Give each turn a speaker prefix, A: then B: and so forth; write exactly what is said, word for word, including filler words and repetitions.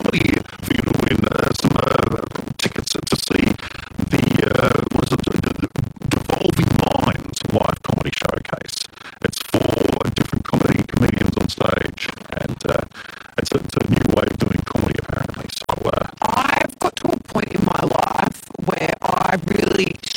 A: money for you to win uh, some uh, tickets to see the, uh, what is it, the, the, the Devolving Minds live comedy showcase. It's for different comedy comedians on stage, and uh, it's, a, it's a new way of doing comedy apparently. So uh,
B: I've got to a point in my life where I really